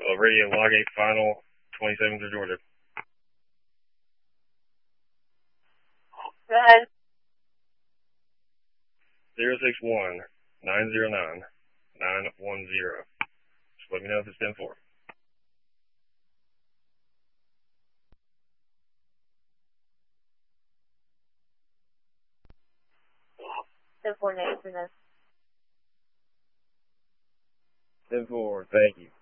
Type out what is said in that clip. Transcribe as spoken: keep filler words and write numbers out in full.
Uh, radio log eight final, twenty-seven to Georgia. Go ahead. zero six one, nine zero nine, nine one zero. Just let me know if it's ten four. ten four, negative for this. ten four, thank you.